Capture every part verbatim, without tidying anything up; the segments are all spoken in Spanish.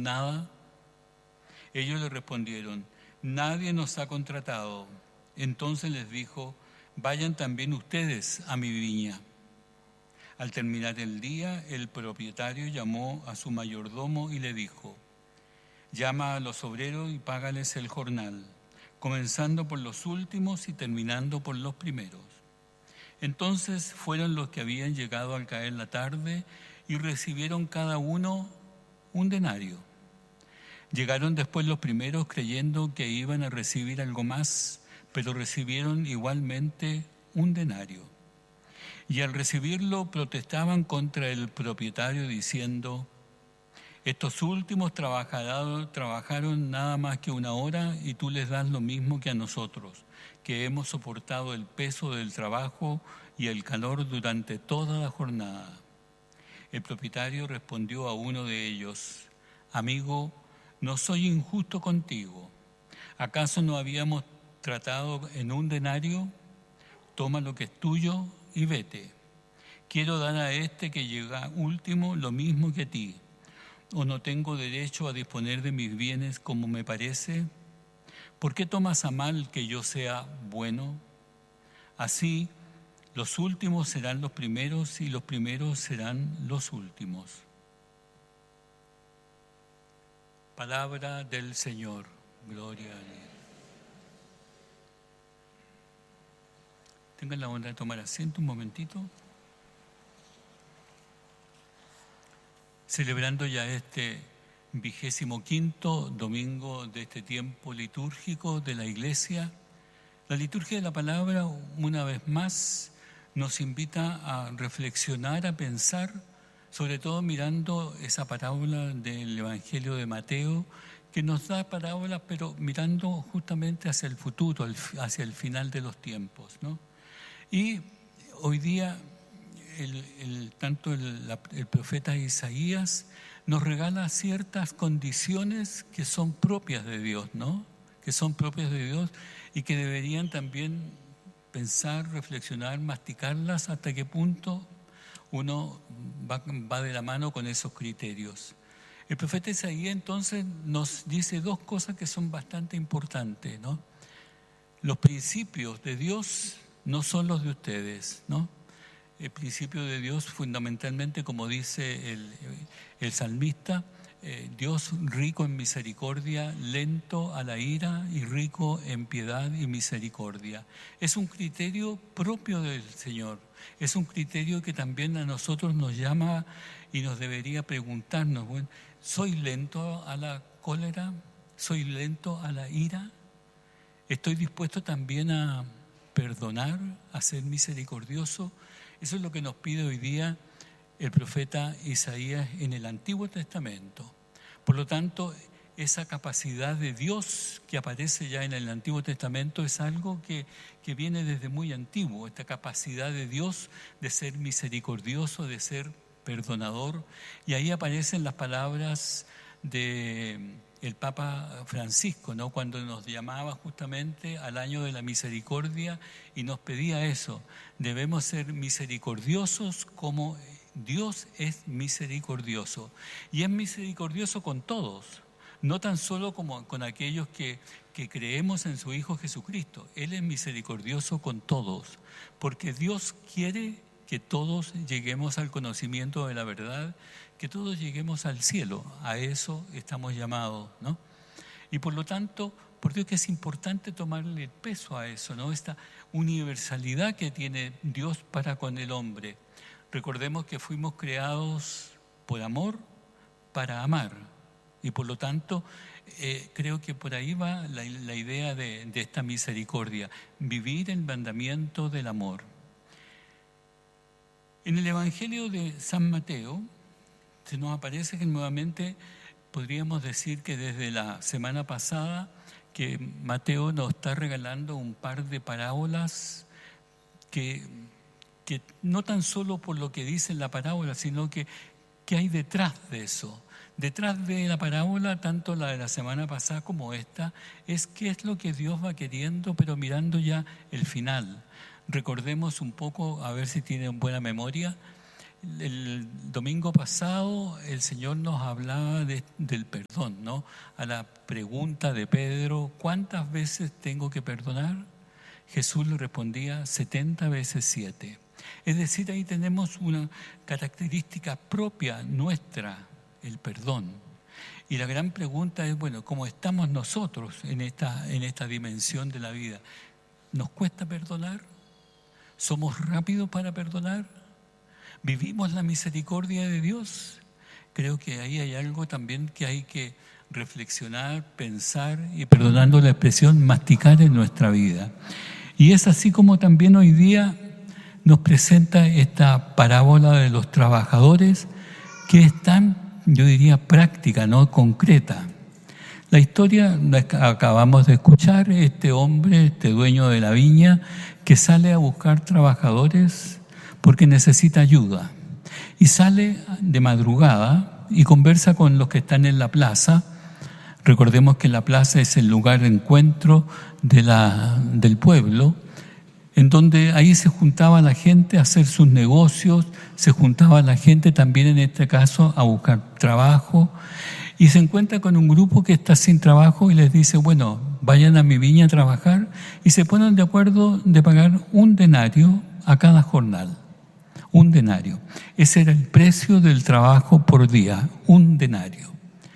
nada? Ellos le respondieron: nadie nos ha contratado. Entonces les dijo: vayan también ustedes a mi viña. Al terminar el día, el propietario llamó a su mayordomo y le dijo: llama a los obreros y págales el jornal, comenzando por los últimos y terminando por los primeros. Entonces fueron los que habían llegado al caer la tarde y recibieron cada uno un denario. Llegaron después los primeros creyendo que iban a recibir algo más, pero recibieron igualmente un denario. Y al recibirlo protestaban contra el propietario diciendo: estos últimos trabajaron nada más que una hora y tú les das lo mismo que a nosotros, que hemos soportado el peso del trabajo y el calor durante toda la jornada. El propietario respondió a uno de ellos: amigo, no soy injusto contigo. ¿Acaso no habíamos tratado en un denario? Toma lo que es tuyo y vete. Quiero dar a este que llega último lo mismo que a ti. ¿O no tengo derecho a disponer de mis bienes como me parece? ¿Por qué tomas a mal que yo sea bueno? Así, los últimos serán los primeros y los primeros serán los últimos. Palabra del Señor. Gloria a Dios. Tengan la bondad de tomar asiento un momentito. Celebrando ya este vigésimo quinto domingo de este tiempo litúrgico de la Iglesia, la liturgia de la palabra, una vez más, nos invita a reflexionar, a pensar, sobre todo mirando esa parábola del Evangelio de Mateo, que nos da parábolas, pero mirando justamente hacia el futuro, hacia el final de los tiempos, ¿no? Y hoy día, el, el, tanto el, la, el profeta Isaías nos regala ciertas condiciones que son propias de Dios, ¿no? Que son propias de Dios y que deberían también pensar, reflexionar, masticarlas hasta qué punto uno va, va de la mano con esos criterios. El profeta Isaías entonces nos dice dos cosas que son bastante importantes, ¿no? Los principios de Dios no son los de ustedes, ¿no? El principio de Dios fundamentalmente, como dice el, el salmista, eh, Dios rico en misericordia, lento a la ira y rico en piedad y misericordia. Es un criterio propio del Señor, es un criterio que también a nosotros nos llama y nos debería preguntarnos, bueno, ¿soy lento a la cólera? ¿Soy lento a la ira? ¿Estoy dispuesto también a perdonar, a ser misericordioso? Eso es lo que nos pide hoy día el profeta Isaías en el Antiguo Testamento. Por lo tanto, esa capacidad de Dios que aparece ya en el Antiguo Testamento es algo que, que viene desde muy antiguo, esta capacidad de Dios de ser misericordioso, de ser perdonador. Y ahí aparecen las palabras de el Papa Francisco, ¿no? Cuando nos llamaba justamente al año de la misericordia y nos pedía eso: debemos ser misericordiosos como Dios es misericordioso. Y es misericordioso con todos, no tan solo como con aquellos que, que creemos en su Hijo Jesucristo. Él es misericordioso con todos, porque Dios quiere que todos lleguemos al conocimiento de la verdad, que todos lleguemos al cielo. A eso estamos llamados, ¿no? Y por lo tanto, por Dios que es importante tomarle el peso a eso, ¿no? Esta universalidad que tiene Dios para con el hombre. Recordemos que fuimos creados por amor para amar. Y por lo tanto, eh, creo que por ahí va la, la idea de, de esta misericordia, vivir el mandamiento del amor. En el Evangelio de San Mateo se nos aparece que nuevamente podríamos decir que desde la semana pasada que Mateo nos está regalando un par de parábolas que, que no tan solo por lo que dice la parábola, sino que, que hay detrás de eso. Detrás de la parábola, tanto la de la semana pasada como esta, es qué es lo que Dios va queriendo, pero mirando ya el final. Recordemos un poco, a ver si tienen buena memoria, El domingo pasado el Señor nos hablaba de, del perdón, ¿no? A la pregunta de Pedro, ¿cuántas veces tengo que perdonar? Jesús le respondía, setenta veces siete. Es decir, ahí tenemos una característica propia nuestra, el perdón. Y la gran pregunta es, bueno, ¿cómo estamos nosotros en esta, en esta dimensión de la vida? ¿Nos cuesta perdonar? ¿Somos rápidos para perdonar? ¿Vivimos la misericordia de Dios? Creo que ahí hay algo también que hay que reflexionar, pensar y, perdonando la expresión, masticar en nuestra vida. Y es así como también hoy día nos presenta esta parábola de los trabajadores, que es tan, yo diría, práctica, no concreta. La historia la acabamos de escuchar, este hombre, este dueño de la viña, que sale a buscar trabajadores porque necesita ayuda. Y sale de madrugada y conversa con los que están en la plaza. Recordemos que la plaza es el lugar de encuentro de la, del pueblo, en donde ahí se juntaba la gente a hacer sus negocios, se juntaba la gente también en este caso a buscar trabajo, y se encuentra con un grupo que está sin trabajo y les dice, bueno, vayan a mi viña a trabajar, y se ponen de acuerdo de pagar un denario a cada jornal. Un denario. Ese era el precio del trabajo por día, un denario.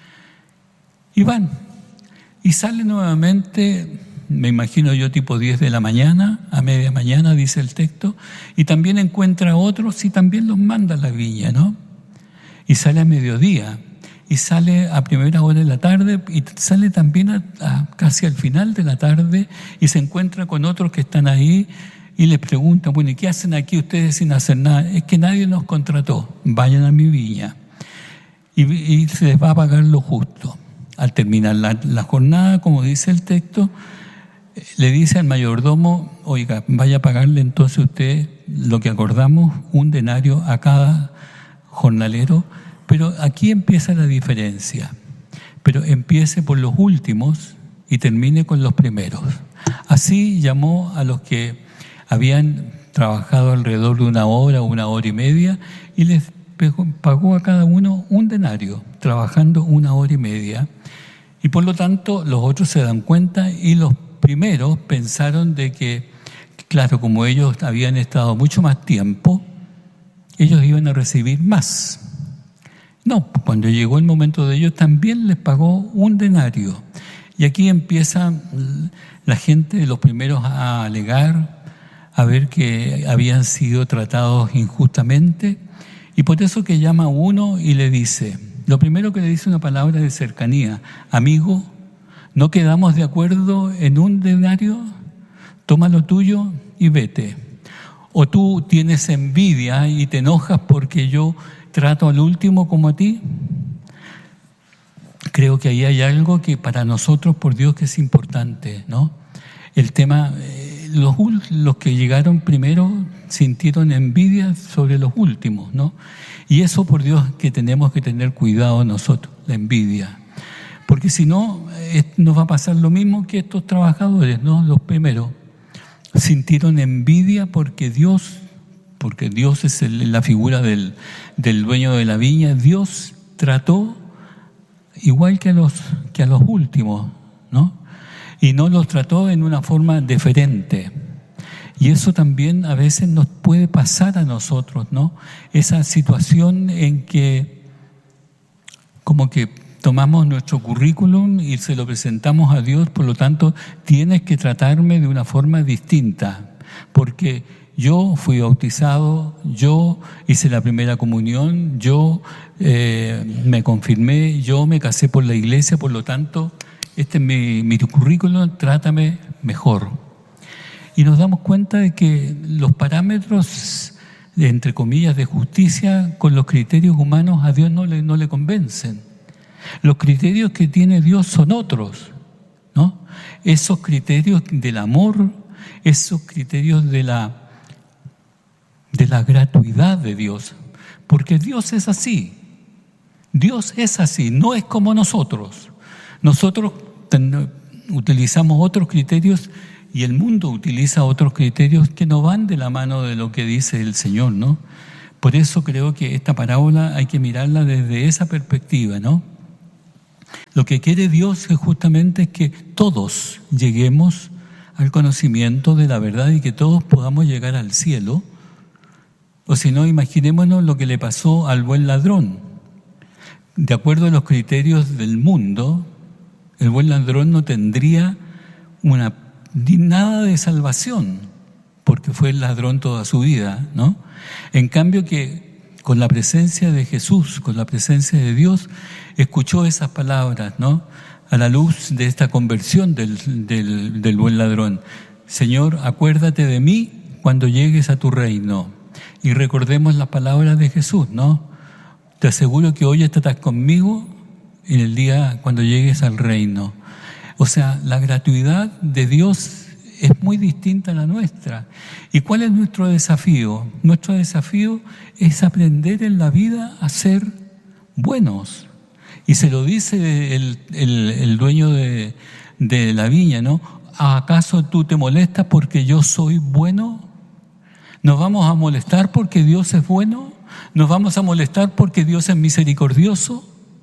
Y van, y sale nuevamente, me imagino yo tipo diez de la mañana, a media mañana dice el texto, y también encuentra a otros y también los manda a la viña, ¿no? Y sale a mediodía, y sale a primera hora de la tarde, y sale también a, a casi al final de la tarde, y se encuentra con otros que están ahí, y les preguntan, bueno, ¿y qué hacen aquí ustedes sin hacer nada? Es que nadie nos contrató, vayan a mi viña. Y, y se les va a pagar lo justo. Al terminar la, la jornada, como dice el texto, le dice al mayordomo, oiga, vaya a pagarle entonces usted lo que acordamos, un denario a cada jornalero. Pero aquí empieza la diferencia. Pero empiece por los últimos y termine con los primeros. Así llamó a los que habían trabajado alrededor de una hora o una hora y media y les pagó a cada uno un denario, trabajando una hora y media. Y por lo tanto los otros se dan cuenta y los primeros pensaron de que, claro, como ellos habían estado mucho más tiempo, ellos iban a recibir más. No, cuando llegó el momento de ellos también les pagó un denario. Y aquí empieza la gente, los primeros a alegar, a ver que habían sido tratados injustamente, y por eso que llama a uno y le dice, lo primero que le dice una palabra de cercanía, amigo, ¿no quedamos de acuerdo en un denario? Toma lo tuyo y vete. ¿O tú tienes envidia y te enojas porque yo trato al último como a ti? Creo que ahí hay algo que para nosotros, por Dios, que es importante, ¿no? El tema... Eh, Los, los que llegaron primero sintieron envidia sobre los últimos, ¿no? Y eso, por Dios, que tenemos que tener cuidado nosotros, la envidia. Porque si no, nos va a pasar lo mismo que estos trabajadores, ¿no? Los primeros sintieron envidia porque Dios, porque Dios es el, la figura del, del dueño de la viña, Dios trató igual que a los, que a los últimos, ¿no? Y no los trató en una forma deferente. Y eso también a veces nos puede pasar a nosotros, ¿no? Esa situación en que como que tomamos nuestro currículum y se lo presentamos a Dios, por lo tanto, tienes que tratarme de una forma distinta, porque yo fui bautizado, yo hice la primera comunión, yo eh, me confirmé, yo me casé por la iglesia, por lo tanto... Este es mi, mi currículum, trátame mejor. Y nos damos cuenta de que los parámetros, de, entre comillas, de justicia con los criterios humanos a Dios no le, no le convencen. Los criterios que tiene Dios son otros, ¿no? Esos criterios del amor, esos criterios de la, de la gratuidad de Dios. Porque Dios es así. Dios es así, no es como nosotros. Nosotros ten, utilizamos otros criterios y el mundo utiliza otros criterios que no van de la mano de lo que dice el Señor, ¿no? Por eso creo que esta parábola hay que mirarla desde esa perspectiva, ¿no? Lo que quiere Dios es justamente que todos lleguemos al conocimiento de la verdad y que todos podamos llegar al cielo. O si no, imaginémonos lo que le pasó al buen ladrón. De acuerdo a los criterios del mundo, el buen ladrón no tendría una, nada de salvación, porque fue el ladrón toda su vida, ¿no? En cambio que con la presencia de Jesús, con la presencia de Dios, escuchó esas palabras, ¿no? A la luz de esta conversión del, del, del buen ladrón. Señor, acuérdate de mí cuando llegues a tu reino. Y recordemos las palabras de Jesús, ¿no? Te aseguro que hoy estarás conmigo en el día cuando llegues al reino. O sea, la gratuidad de Dios es muy distinta a la nuestra. ¿Y cuál es nuestro desafío? Nuestro desafío es aprender en la vida a ser buenos. Y se lo dice el, el, el dueño de, de la viña, ¿no? ¿Acaso tú te molestas porque yo soy bueno? ¿Nos vamos a molestar porque Dios es bueno? ¿Nos vamos a molestar porque Dios es misericordioso?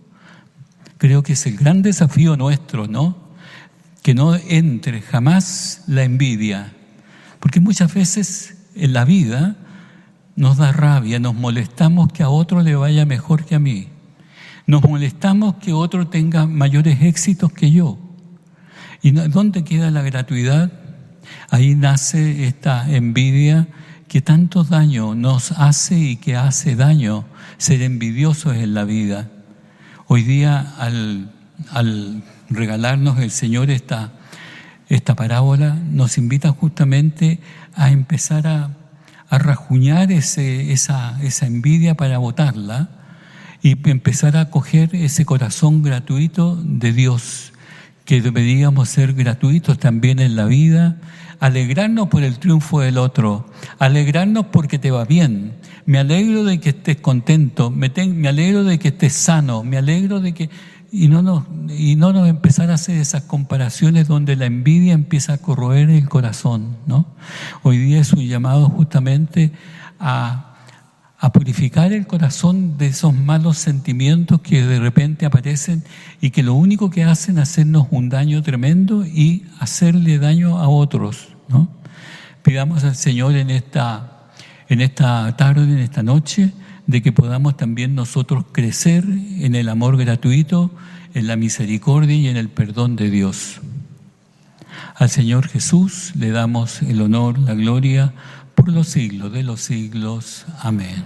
Creo que es el gran desafío nuestro, ¿no? Que no entre jamás la envidia. Porque muchas veces en la vida nos da rabia, nos molestamos que a otro le vaya mejor que a mí. Nos molestamos que otro tenga mayores éxitos que yo. ¿Y dónde queda la gratuidad? Ahí nace esta envidia que tanto daño nos hace y que hace daño ser envidiosos en la vida. Hoy día, al, al regalarnos el Señor esta, esta parábola, nos invita justamente a empezar a, a rajuñar ese, esa, esa envidia para botarla y empezar a coger ese corazón gratuito de Dios, que deberíamos ser gratuitos también en la vida, alegrarnos por el triunfo del otro, alegrarnos porque te va bien. Me alegro de que estés contento, me, ten, me alegro de que estés sano, me alegro de que... Y no, nos, y no nos empezar a hacer esas comparaciones donde la envidia empieza a corroer el corazón, ¿no? Hoy día es un llamado justamente a, a purificar el corazón de esos malos sentimientos que de repente aparecen y que lo único que hacen es hacernos un daño tremendo y hacerle daño a otros, ¿no? Pidamos al Señor en esta... en esta tarde, en esta noche, de que podamos también nosotros crecer en el amor gratuito, en la misericordia y en el perdón de Dios. Al Señor Jesús le damos el honor, la gloria, por los siglos de los siglos. Amén.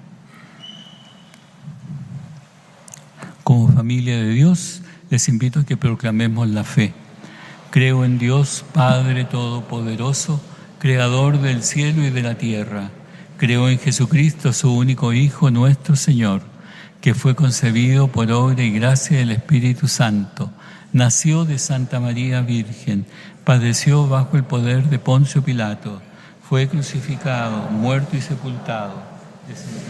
Como familia de Dios, les invito a que proclamemos la fe. Creo en Dios, Padre Todopoderoso, Creador del cielo y de la tierra. Creo en Jesucristo, su único Hijo, nuestro Señor, que fue concebido por obra y gracia del Espíritu Santo. Nació de Santa María Virgen, padeció bajo el poder de Poncio Pilato, fue crucificado, muerto y sepultado.